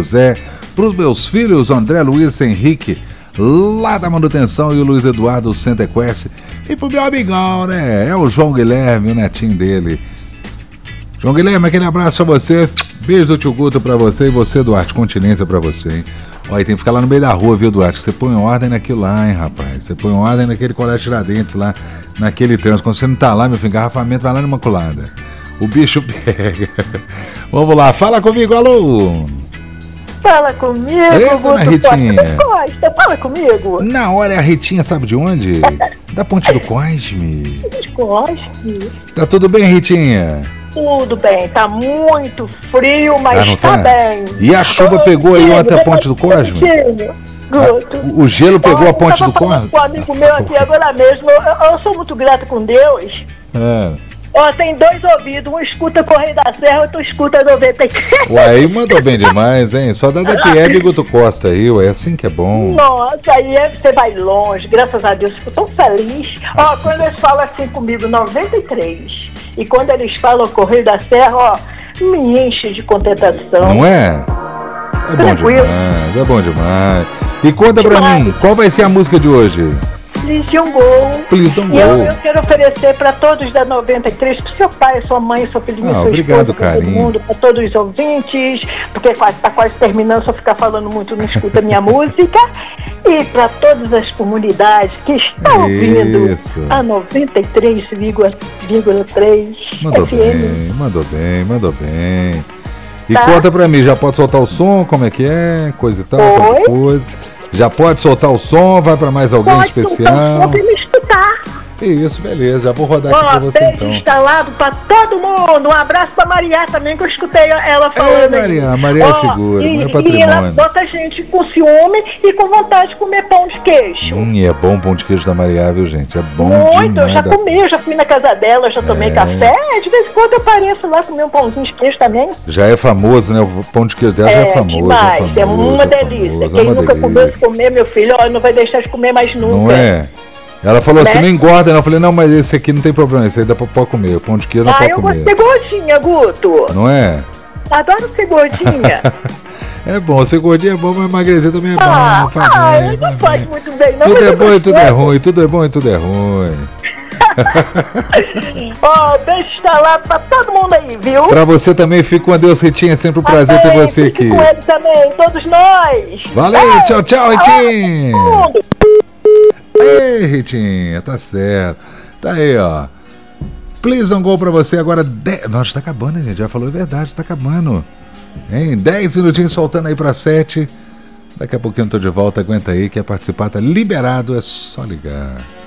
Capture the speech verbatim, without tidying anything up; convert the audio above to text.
José, pros meus filhos, André Luiz Henrique, lá da manutenção, e o Luiz Eduardo Centequest, e pro meu amigão, né? É o João Guilherme, o netinho dele. João Guilherme, aquele abraço pra você. Beijo do tio Guto pra você e você, Duarte, continência pra você, hein? Olha, tem que ficar lá no meio da rua, viu, Duarte? Você põe ordem naquilo lá, hein, rapaz? Você põe ordem naquele colégio Tiradentes lá, naquele trânsito. Quando você não tá lá, meu filho, engarrafamento vai lá na Imaculada. O bicho pega. Vamos lá, fala comigo, alô! Fala comigo, Ei, dona Ritinha. Costa, fala comigo. Na hora, a Ritinha sabe de onde? Da Ponte do Cosme. Cosme. Tá tudo bem, Ritinha? Tudo bem, tá muito frio, mas Ah, não tá, tá? bem. E a chuva pegou aí ontem a Ponte do Cosme? Guto. Ah, o gelo pegou a Ponte do Cosme? Com um amigo meu aqui agora mesmo, eu, eu sou muito grato com Deus. É. Ó, tem dois ouvidos, um escuta Correio da Serra, outro escuta noventa e três. Ué, aí mandou bem demais, hein? Só dá da Pieb e Guto Costa aí, ué, assim que é bom. Nossa, aí é, você vai longe, graças a Deus, fico tão feliz. Ó, Assim. quando eles falam assim comigo, noventa e três, e quando eles falam Correio da Serra, ó, me enche de contentação. Não é? É bom Tranquilo. demais, é bom demais. E conta pra Demais. mim, qual vai ser a música de hoje? Please don't go. Please don't E eu, go. eu quero oferecer para todos da noventa e três, para seu pai, sua mãe, sua filhinha, Ah, sua obrigado, esposa, para todo carinho. mundo, para todos os ouvintes, porque quase, tá quase terminando, só ficar falando muito, não escuta minha música. E para todas as comunidades que estão ouvindo Isso. a noventa e três vírgula três Mandou F M. bem, mandou bem, mandou bem. E Tá. conta pra mim, já pode soltar o som, como é que é, coisa e tal, tal Oi? coisa. Já pode soltar o som, vai pra mais alguém Pode especial. então, pode me escutar. Isso, beleza, já vou rodar aqui Ó, pra você beijo então. instalado pra todo mundo. Um abraço pra Maria também, que eu escutei ela falando. É, aí. Maria, Maria é Ó, figura, e, é e patrimônio. ela bota a gente com ciúme e com vontade de comer pão de queijo. Hum, e é bom o pão de queijo da Maria, viu, gente? É bom Muito, eu demais. já da- comi, eu já fui na casa dela, já tomei É. café. De vez em quando eu apareço lá comer um pãozinho de queijo também. Já é famoso, né? O pão de queijo dela já é famoso. demais, é é famoso, uma é delícia. famoso, é Quem uma nunca comeu de delícia. comer, meu filho, ó, não vai deixar de comer mais nunca. Não é? Ela falou Né? assim, não engorda, não. Eu falei, não, mas esse aqui não tem problema, esse aí dá pra pôr comer. O pão de queijo não Ah, pode eu comer. gosto de ser gordinha, Guto. Não é? Adoro ser gordinha. É bom, ser gordinho é bom, mas emagrecer também é bom. Ah, faz ah, bem, não faz faz bem. muito bem, não. Tudo mas é eu bom e tudo é gosto. ruim, tudo é bom e tudo é ruim. Ó, beijo instalado pra todo mundo aí, viu? Pra você também, fica com Deus, Ritinha. É sempre um prazer ter Amém, você fique aqui. com ele também, todos nós. Valeu, tchau, tchau, Ritinha. Todo mundo. Ei, Ritinha, tá certo. Tá aí, ó. Please don't go pra você agora. De... Nossa, tá acabando, hein, gente? Já falou a verdade, tá acabando. Hein? dez minutinhos soltando aí pra sete. Daqui a pouquinho eu tô de volta, aguenta aí. Quer participar, tá liberado, é só ligar.